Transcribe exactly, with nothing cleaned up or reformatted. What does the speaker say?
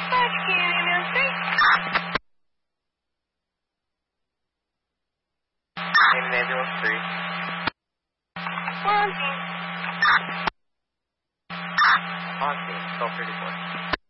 dispatch, can you ambulance three? Name ambulance three. We're on scene. On scene, twelve thirty-four.